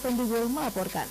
Pendigul melaporkan.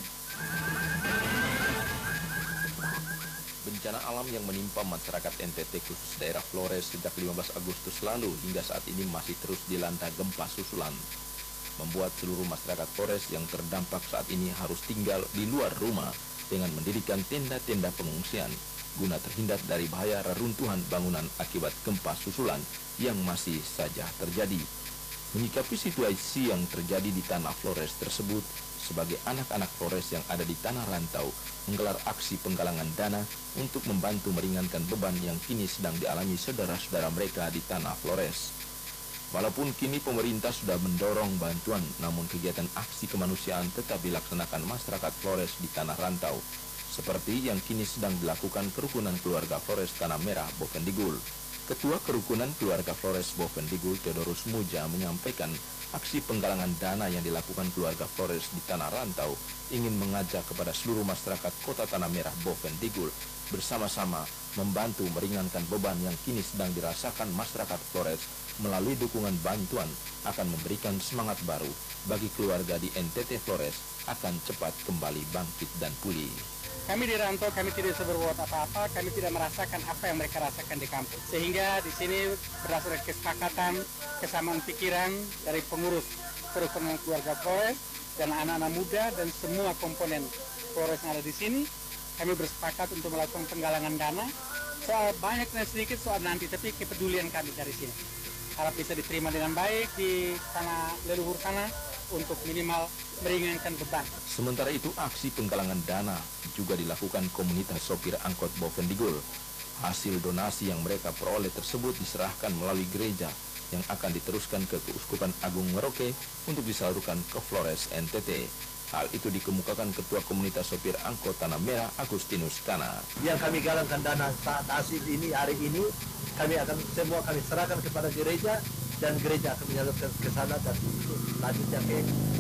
Bencana alam yang menimpa masyarakat NTT khusus daerah Flores sejak 15 Agustus lalu hingga saat ini masih terus dilanda gempa susulan, membuat seluruh masyarakat Flores yang terdampak saat ini harus tinggal di luar rumah dengan mendirikan tenda-tenda pengungsian guna terhindar dari bahaya reruntuhan bangunan akibat gempa susulan yang masih saja terjadi. Menyikapi situasi yang terjadi di tanah Flores tersebut, sebagai anak-anak Flores yang ada di tanah rantau menggelar aksi penggalangan dana untuk membantu meringankan beban yang kini sedang dialami saudara-saudara mereka di tanah Flores. Walaupun kini pemerintah sudah mendorong bantuan, namun kegiatan aksi kemanusiaan tetap dilaksanakan masyarakat Flores di tanah rantau, seperti yang kini sedang dilakukan Kerukunan Keluarga Flores Tanah Merah Bovendigul. Ketua Kerukunan Keluarga Flores Bovendigul, Theodorus Muja, menyampaikan aksi penggalangan dana yang dilakukan keluarga Flores di tanah rantau ingin mengajak kepada seluruh masyarakat Kota Tanah Merah Bovendigul bersama-sama membantu meringankan beban yang kini sedang dirasakan masyarakat Flores melalui dukungan bantuan akan memberikan semangat baru bagi keluarga di NTT Flores akan cepat kembali bangkit dan pulih. Kami di rantau, kami tidak bisa berbuat apa-apa, kami tidak merasakan apa yang mereka rasakan di kampus. Sehingga di sini berdasarkan kesepakatan, kesamaan pikiran dari pengurus Kerukunan Keluarga Flores dan anak-anak muda dan semua komponen Flores yang ada di sini, kami bersepakat untuk melakukan penggalangan dana. Soal banyak dan sedikit soal nanti, tapi kepedulian kami dari sini harap bisa diterima dengan baik di tanah leluhur sana untuk minimal meringankan beban. Sementara itu, aksi penggalangan dana juga dilakukan komunitas sopir angkot Bovendigul. Hasil donasi yang mereka peroleh tersebut diserahkan melalui gereja yang akan diteruskan ke Keuskupan Agung Merauke untuk disalurkan ke Flores NTT. Hal itu dikemukakan Ketua Komunitas Sopir Angkot Tanah Merah Agustinus Kana. Yang kami galangkan dana saat asyik ini, hari ini, kami akan semua kami serahkan kepada gereja dan gereja akan menyalurkan ke sana dan lanjutnya ke